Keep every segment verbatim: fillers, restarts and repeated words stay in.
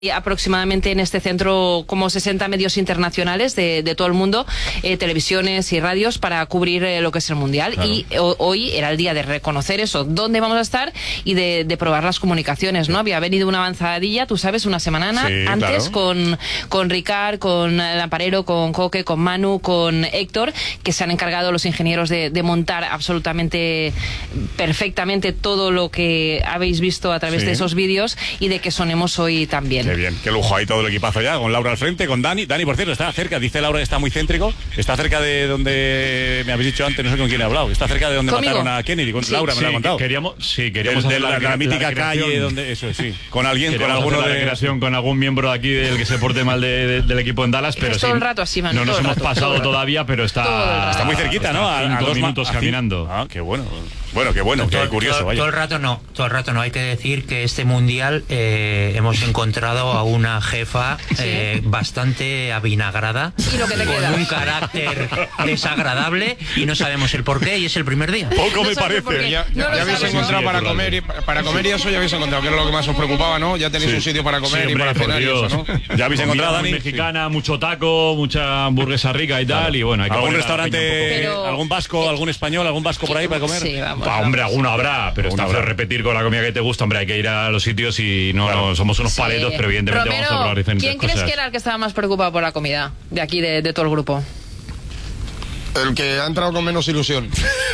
Aproximadamente en este centro como sesenta medios internacionales de, de todo el mundo, eh, televisiones y radios para cubrir eh, lo que es el Mundial. Claro. Y o, hoy era el día de reconocer eso, dónde vamos a estar y de, de probar las comunicaciones, ¿no? Había venido una avanzadilla, tú sabes, una semana sí, antes claro. con, con Ricard, con Lamparero, con Coque, con Manu, con Héctor, que se han encargado los ingenieros de, de montar absolutamente perfectamente todo lo que habéis visto a través sí. de esos vídeos y de que sonemos hoy también. Qué bien, qué lujo ahí todo el equipazo ya, con Laura al frente, con Dani. Dani, por cierto, está cerca, dice Laura que está muy céntrico, está cerca de donde me habéis dicho antes, no sé con quién he hablado, está cerca de donde ¿Conmigo? mataron a Kennedy, con sí. Laura, me sí, lo ha contado. Queríamos, sí, queríamos de, de hacer la, la, la mítica la calle, donde eso sí, con alguien, con alguno hacer la de recreación, con algún miembro de aquí del que se porte mal de, de, del equipo en Dallas, pero es sí, todo el rato así, Manu, no nos hemos rato, pasado todavía, pero está, está muy cerquita, está ¿no? A, cinco a dos minutos a caminando. Ah, qué bueno. Bueno, qué bueno, todo, qué curioso, todo, vaya. todo el rato no, todo el rato no. Hay que decir que este mundial eh, hemos encontrado a una jefa eh, bastante avinagrada, ¿Y lo que te con queda? un carácter desagradable y no sabemos el porqué y es el primer día. Poco No me sabes por parece. qué. Ya, ya, No ya lo habéis sabes. encontrado Sí, para sí, comer y para comer y eso ya habéis encontrado, que era lo que más os preocupaba, ¿no? Ya tenéis Sí. un sitio para comer Sí, y para hombre, por cenar y eso, Dios. ¿no? Ya habéis encontrado, Comida muy Dani. mexicana, mucho taco, mucha hamburguesa rica y tal, Claro. y bueno, hay que ¿Algún poner a la peña un restaurante, Pero- algún vasco, algún español, algún vasco por ahí para comer? Sí, vamos. poco. Ah, hombre, alguno habrá, pero Alguno está feo habrá. repetir con la comida que te gusta, hombre, hay que ir a los sitios y no, Claro. no somos unos Sí. paletos, pero evidentemente Romero, vamos a probar diferentes ¿quién cosas. crees que era el que estaba más preocupado por la comida de aquí, de, de todo el grupo? El que ha entrado con menos ilusión.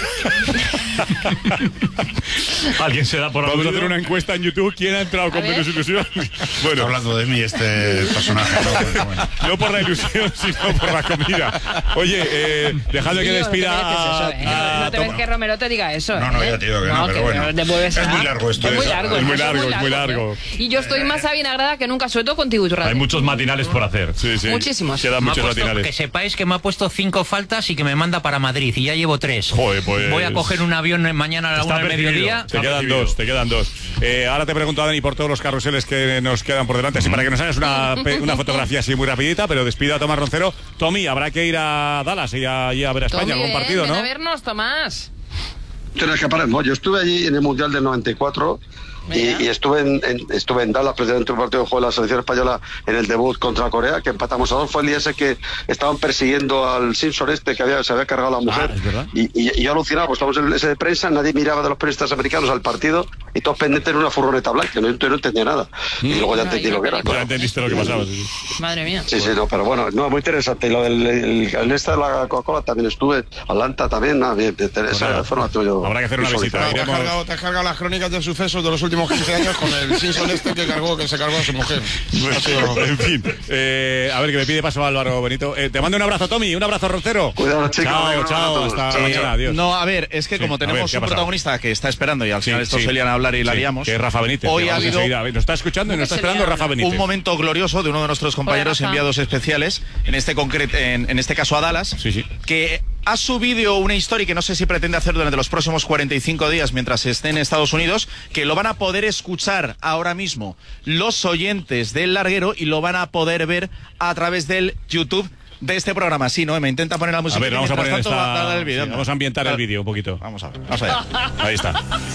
Alguien se da por Vamos a aludido. hacer una encuesta en YouTube. ¿Quién ha entrado con ver. menos ilusión? Está Bueno, hablando de mí este personaje, ¿no? Bueno, bueno. no por la ilusión, sino por la comida. Oye, eh, dejadme que Tío, despida no te mereces a, eso, ¿eh? a- No te ves que Romero te diga eso. No, no, ¿eh? ya te digo que no, pero bueno. te vuelves Es a- muy largo esto, Es muy es- largo. es muy esto largo, es muy largo. ¿eh? Y yo estoy más avinagrada que nunca, sobre todo contigo y tu radio. Hay muchos matinales por hacer. Sí, sí. Muchísimos. Quedan Me ha muchos puesto- que latinales. sepáis que me ha puesto cinco faltas y que me manda para Madrid y ya llevo tres. Joder, pues- Voy a coger un avión mañana a la Está una del percibido. mediodía. Te quedan percibido. dos, te quedan dos. Eh, ahora te pregunto, Dani, por todos los carruseles que nos quedan por delante, así para que nos hagas una, pe- una fotografía así muy rapidita, pero despido a Tomás Roncero. Tommy, habrá que ir a Dallas y a, y a ver a España, Tommy, algún ven, partido, ven ¿no? a vernos, Tomás. Tienes que parar, ¿no? Yo estuve allí en el Mundial del noventa y cuatro y, Mira. y estuve en, en- estuve en Dallas, precisamente un partido que jugó la selección española en el debut contra Corea, que empatamos a dos. Fue el día ese que estaban persiguiendo al Simpson este que había, se había cargado a la mujer. Ah, es verdad. y, y- y yo alucinaba, pues estamos en ese de prensa, nadie miraba de los periodistas americanos al partido y todos pendientes en una furgoneta blanca, no, yo no entendía nada. Y luego ya entendí lo que era. Ya claro. entendiste lo que pasaba. sí, sí. Madre mía. Sí, sí, no, pero bueno, no, muy interesante. Y lo del el, el este de la Coca-Cola también estuve, Atlanta también, nada, bien, esa Bueno, fue una tuya. habrá que hacer una visita. Claro, te, has iremos- cargado, te has cargado las crónicas de sucesos de los últimos quince años con el Simpson este que cargó, que se cargó a su mujer. Ha sido- En fin, eh, a ver, que me pide paso Álvaro Benito. Eh, te mando un abrazo, Tommy, un abrazo, Roncero. Cuidado, chicos. Chao, Un abrazo a chao, todos. hasta Chao, mañana, chao. adiós. No, a ver, es que Sí, como a tenemos ver, ¿qué ha un pasado? protagonista que está esperando y al Sí, final estos sí. se lian a hablar y la Sí, liamos. que es Rafa Benítez. Hoy que ha vamos habido enseguida. Nos está escuchando y nos está se esperando lian? Rafa Benítez. un momento glorioso de uno de nuestros compañeros Rafa. enviados especiales, en este concreto, en, en este caso a Dallas, Sí, sí. que ha subido una historia que no sé si pretende hacer durante los próximos cuarenta y cinco días mientras esté en Estados Unidos, que lo van a poder escuchar ahora mismo los oyentes del larguero y lo van a poder ver a través del YouTube de este programa. Sí, ¿no? Me intenta poner la música. A ver, vamos a poner Mientras tanto, esta... va a dar el vídeo, sí, anda. vamos a ambientar el Dale. vídeo un poquito. Vamos a ver, vamos allá. Ahí está.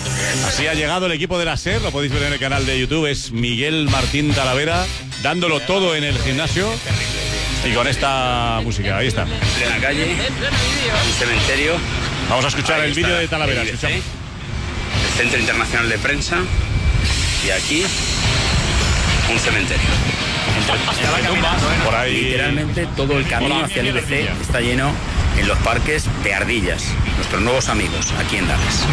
Así ha llegado el equipo de la SER, lo podéis ver en el canal de YouTube, es Miguel Martín Talavera, dándolo todo en el gimnasio y con esta música, ahí está. Plena calle, un cementerio. Vamos a escuchar Ahí el está vídeo de Talavera. el I B C, escuchamos. el Centro Internacional de Prensa, y aquí un cementerio. Por ahí. Literalmente todo el camino Hola, hacia el I B C ardilla. está lleno en los parques de ardillas, nuestros nuevos amigos aquí en Dallas.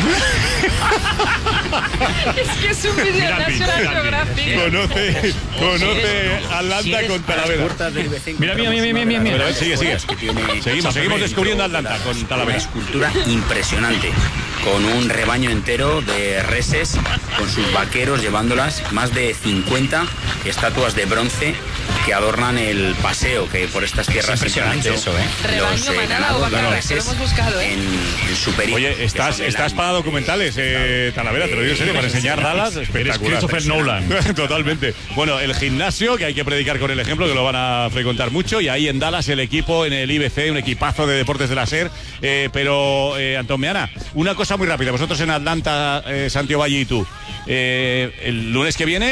Es que es un vídeo de Mira el vídeo, National mira el Geographic. Conoce, conoce Si Atlanta eres con a las Talavera. puertas del I B C Mira, mira, mira, mira, mira, mira. A ver, sigue, sigue. que tiene- Seguimos, seguimos descubriendo Atlanta con Una Talavera. escultura impresionante, con un rebaño entero de reses, con sus vaqueros llevándolas, más de cincuenta estatuas de bronce que adornan el paseo que por estas tierras impresionante hizo eso, ¿eh? Rebaño, los eh, manada o ganados, vaqueros, los que reses lo hemos buscado, ¿eh? en, en su periplo, Oye, que estás, son el estás año. para documentales, eh, Talavera, te lo digo en serio, para enseñar Dallas, espectacular. Christopher Nolan. Totalmente. Bueno, el gimnasio, que hay que predicar con el ejemplo, que lo van a frecuentar mucho, y ahí en Dallas el equipo, en el I B C, un equipazo de deportes de la SER. Eh, pero, eh, Antón Meana, una cosa muy rápida. Vosotros en Atlanta, eh, Santiago Valle y tú, eh, el lunes que viene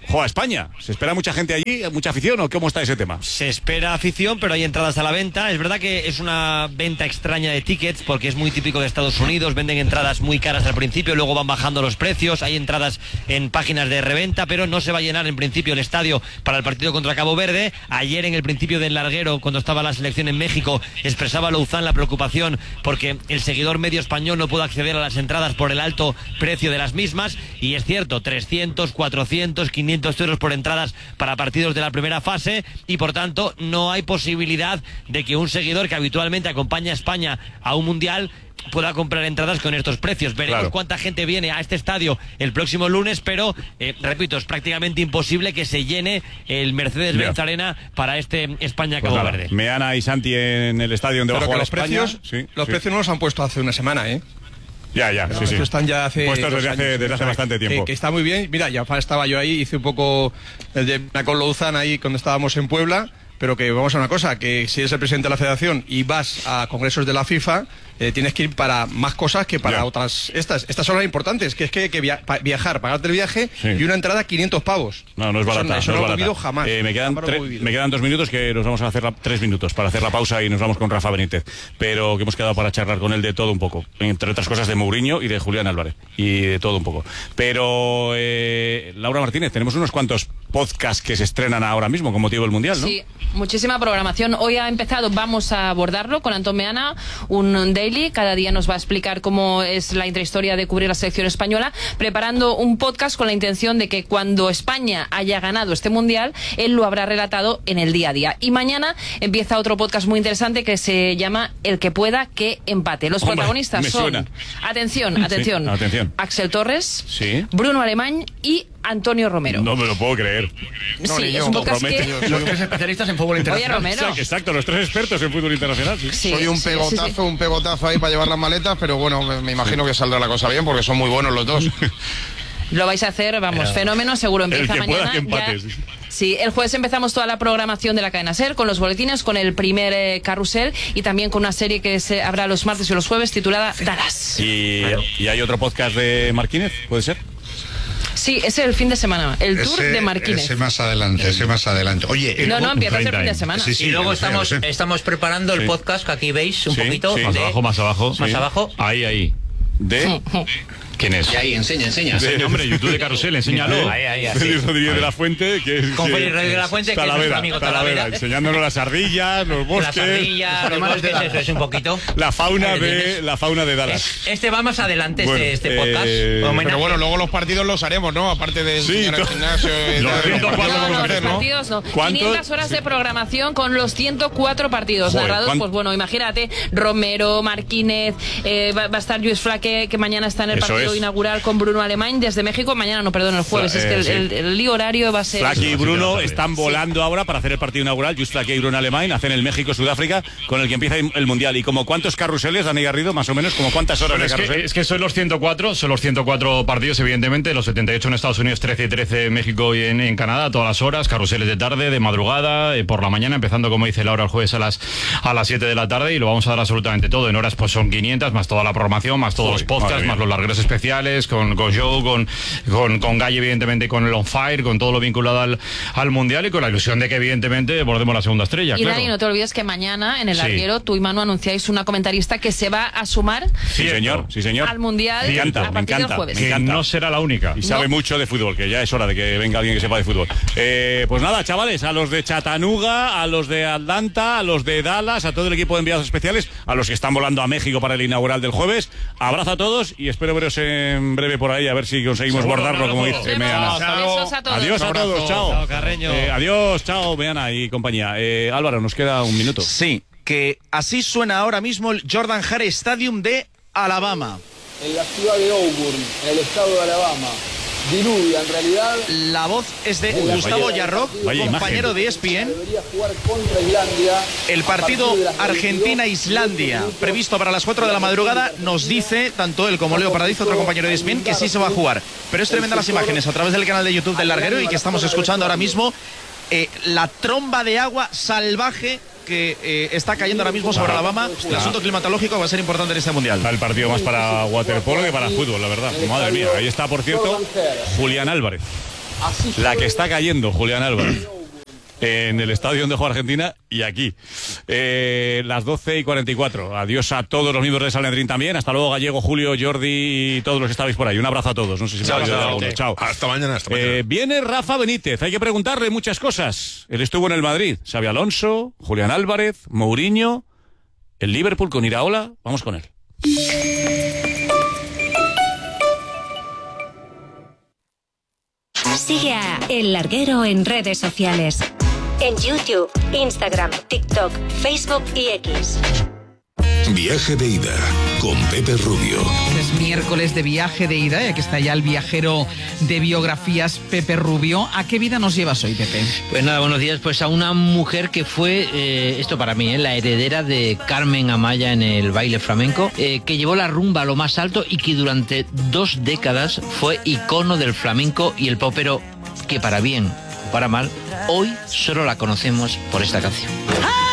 juega España. ¿Se espera mucha gente allí, mucha afición o cómo está ese tema? Se espera afición, pero hay entradas a la venta. Es verdad que es una venta extraña de tickets porque es muy típico de Estados Unidos. Venden entradas muy caras al principio, luego van bajando los precios. Hay entradas en páginas de reventa, pero no se va a llenar en principio el estadio para el partido contra Cabo Verde. Ayer en el principio del larguero, cuando estaba la selección en México, expresaba Louzán la preocupación porque el seguidor medio español no puede acceder a las entradas por el alto precio de las mismas. Y es cierto, trescientos, cuatrocientos, quinientos euros por entradas para partidos de la primera fase, y por tanto no hay posibilidad de que un seguidor que habitualmente acompaña a España a un mundial pueda comprar entradas con estos precios. Veremos claro cuánta gente viene a este estadio el próximo lunes, pero eh, repito, es prácticamente imposible que se llene el Mercedes-Benz Arena para este España-Cabo pues Verde. Meana y Santi en el estadio donde va a jugar los España. Precios, sí, los sí. precios no los han puesto hace una semana, ¿eh? Ya, ya, no, sí, sí. Están ya hace puestos desde hace, desde hace bastante tiempo. Que, que está muy bien. Mira, ya estaba yo ahí, hice un poco el de con Louzán ahí cuando estábamos en Puebla. Pero que vamos a una cosa, que si eres el presidente de la federación y vas a congresos de la FIFA, eh, tienes que ir para más cosas que para yeah. otras. Estas estas son las importantes, que es que hay que via pa viajar, pagarte el viaje sí. y una entrada quinientos pavos. No, no es barata. Eso no, no es lo he vivido jamás. Eh, me, quedan me quedan dos minutos que nos vamos a hacer la, tres minutos para hacer la pausa y nos vamos con Rafa Benítez. Pero que hemos quedado para charlar con él de todo un poco. Entre otras cosas de Mourinho y de Julián Álvarez. Y de todo un poco. Pero, eh, Laura Martínez, tenemos unos cuantos podcasts que se estrenan ahora mismo con motivo del Mundial, ¿no? Sí, muchísima programación. Hoy ha empezado, vamos a abordarlo con Antón Meana, un daily. Cada día nos va a explicar cómo es la intrahistoria de cubrir la selección española, preparando un podcast con la intención de que cuando España haya ganado este Mundial, él lo habrá relatado en el día a día. Y mañana empieza otro podcast muy interesante que se llama El que pueda que empate. Los Hombre, protagonistas son, suena. atención, atención, sí, atención, Axel Torres, sí. Bruno Alemán y Antonio Romero. No me lo puedo creer. No, sí, es un podcast que... Los tres especialistas en fútbol internacional. Oye, Romero. Exacto, los tres expertos en fútbol internacional. Sí. Sí, Soy un sí, pegotazo, sí, sí. un pegotazo ahí para llevar las maletas, pero bueno, me, me imagino que saldrá la cosa bien porque son muy buenos los dos. Lo vais a hacer, vamos, pero... fenómeno, seguro empieza el que mañana. Pueda que empates. Ya... Sí, el jueves empezamos toda la programación de la cadena SER con los boletines, con el primer eh, carrusel y también con una serie que se habrá los martes y los jueves titulada Dallas. ¿Y, ¿Y hay otro podcast de Marquínez? ¿Puede ser? Sí, ese es el fin de semana, el ese, tour de Marquínez. Ese más adelante, ese más adelante. Oye, no, no, empieza el fin de semana. Sí, sí, y luego sé, estamos, estamos preparando el sí. podcast que aquí veis un sí, poquito. Sí. Más de, abajo, más abajo. Más sí. abajo. Ahí, ahí. De... ¿Quién es? Y ahí, enseña, enseña. Sí, hombre, YouTube de Carrusel, enséñalo. Ahí, ahí, así. Félix Rodríguez de la Fuente, que es... Con Félix Rodríguez de la Fuente, que Talavera, es nuestro amigo Talavera. Talavera. Enseñándonos las ardillas, los bosques... Las ardillas, los bosques, eso es un poquito. La fauna de, la fauna de Dallas. Este va más adelante, bueno, este, este podcast. Eh... Pero bueno, luego los partidos los haremos, ¿no? Aparte de enseñar sí, al gimnasio... Los ciento cuatro no, no, hacer, ¿no? partidos no. quinientas horas de programación con los ciento cuatro partidos Joder, narrados. ¿cuánto? Pues bueno, imagínate, Romero, Marquínez, eh, va, va a estar Lluís Flaque, que mañana está en el eso partido es. inaugural con Bruno Alemán desde México, mañana no, perdón, el jueves, eh, es que el, sí. el, el, el horario va a ser... Flaque y Bruno están volando sí. ahora para hacer el partido inaugural, Lluís Flaque y Bruno Alemán hacen el México-Sudáfrica con el que empieza el Mundial. ¿Y como cuántos carruseles, Dani Garrido, más o menos? ¿Como cuántas horas bueno, de carrusel? Es que, es que son los ciento cuatro, son los ciento cuatro partidos, evidentemente, los setenta y ocho en Estados Unidos, trece y trece en México y en, en Canadá, a todas las horas, carruseles de tarde, de madrugada, eh, por la mañana, empezando, como dice Laura, el jueves a las a las siete de la tarde, y lo vamos a dar absolutamente todo. En horas pues son quinientas, más toda la programación, más todos Uy, los podcasts, más los largueros especiales, con, con Joe, con... con, con Galle, evidentemente, con el On Fire, con todo lo vinculado al, al Mundial y con la ilusión de que, evidentemente, bordemos la segunda estrella. Y claro. Dani, no te olvides que mañana en el sí. larguero tú y Manu anunciáis una comentarista que se va a sumar sí, señor, sí, señor. al Mundial me encanta, a partir me encanta, del jueves. Me encanta. No será la única. Y sabe no. mucho de fútbol, que ya es hora de que venga alguien que sepa de fútbol. Eh, pues nada, chavales, a los de Chattanooga, a los de Atlanta, a los de Dallas, a todo el equipo de enviados especiales, a los que están volando a México para el inaugural del jueves. Abrazo a todos y espero veros en breve por ahí, a ver si conseguimos Seguro, bordarlo, como dice Meana. Adiós a todos. Adiós a todos, chao. Chao, Carreño. Eh, adiós, chao, Meana y compañía. Eh, Álvaro, nos queda un minuto. Sí, que así suena ahora mismo el Jordan Hare Stadium de Alabama. En la ciudad de Auburn, en el estado de Alabama. Diluvia, en realidad. La voz es de Uy, Gustavo vaya, Yarroc, vaya compañero imagen. de E S P N. Jugar contra Islandia, el partido Argentina-Islandia, previsto para las cuatro de la madrugada, nos dice, tanto él como Leo Paradizo, otro compañero de E S P N, que sí se va a jugar. Pero es tremenda las imágenes a través del canal de YouTube del Larguero y que estamos escuchando ahora mismo. Eh, la tromba de agua salvaje que eh, está cayendo ahora mismo sobre Alabama. El asunto climatológico va a ser importante en este Mundial. El partido más para waterpolo que para fútbol, la verdad. Madre mía, ahí está, por cierto, Julián Álvarez. la que está cayendo Julián Álvarez en el estadio donde juega Argentina y aquí. Eh, las doce y cuarenta y cuatro. Adiós a todos los miembros de Salendrín también. Hasta luego, Gallego, Julio, Jordi y todos los que estabais por ahí. Un abrazo a todos. No sé si chao, me ha chao, uno. Chao. Hasta mañana. Hasta mañana. Eh, viene Rafa Benítez. Hay que preguntarle muchas cosas. Él estuvo en el Madrid. Xabi Alonso, Julián Álvarez, Mourinho, el Liverpool con Iraola. Vamos con él. Sigue a El Larguero en redes sociales. En YouTube, Instagram, TikTok, Facebook y X. Viaje de ida con Pepe Rubio. Es miércoles de viaje de ida y aquí está ya el viajero de biografías Pepe Rubio. ¿A qué vida nos llevas hoy, Pepe? Pues nada, buenos días. Pues a una mujer que fue, eh, esto para mí, eh, la heredera de Carmen Amaya en el baile flamenco, eh, que llevó la rumba a lo más alto y que durante dos décadas fue icono del flamenco y el popero, que para bien o para mal, hoy solo la conocemos por esta canción. ¡Ah!